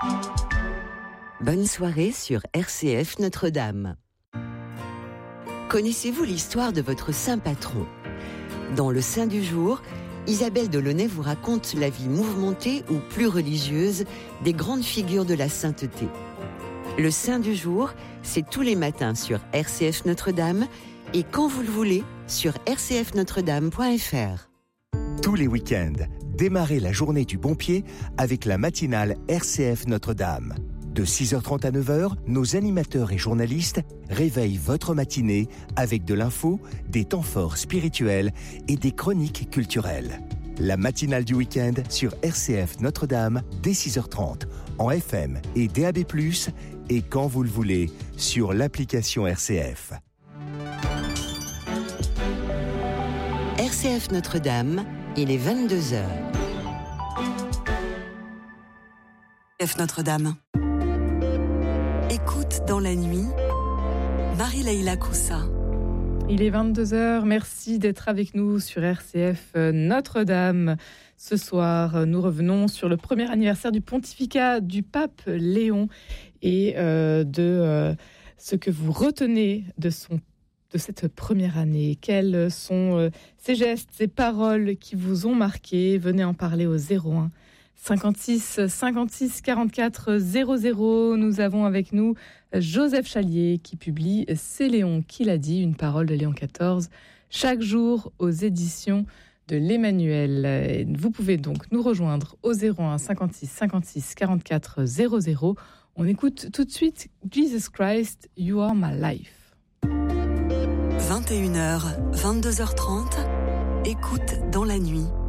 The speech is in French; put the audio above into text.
Bonne soirée sur RCF Notre-Dame. Connaissez-vous l'histoire de votre saint patron ? Dans le Saint du jour, Isabelle Delaunay vous raconte la vie mouvementée ou plus religieuse des grandes figures de la sainteté. Le Saint du jour, c'est tous les matins sur RCF Notre-Dame et quand vous le voulez sur rcfnotredame.fr. Tous les week-ends, démarrez la journée du bon pied avec la matinale RCF Notre-Dame. De 6h30 à 9h, nos animateurs et journalistes réveillent votre matinée avec de l'info, des temps forts spirituels et des chroniques culturelles. La matinale du week-end sur RCF Notre-Dame dès 6h30 en FM et DAB+, et quand vous le voulez sur l'application RCF. RCF Notre-Dame, il est 22h. RCF Notre-Dame. Écoute dans la nuit, Marie-Laïla Coussa. Il est 22h, merci d'être avec nous sur RCF Notre-Dame. Ce soir, nous revenons sur le premier anniversaire du pontificat du pape Léon et de ce que vous retenez de cette première année. Quels sont ces gestes, ces paroles qui vous ont marqué ? Venez en parler au 01 56 56 44 00. Nous avons avec nous Joseph Chalier qui publie « C'est Léon qui l'a dit », une parole de Léon XIV, chaque jour aux éditions de l'Emmanuel. Vous pouvez donc nous rejoindre au 01 56 56 44 00. On écoute tout de suite « Jesus Christ, You Are My Life ». 21h, 22h30, écoute dans la nuit.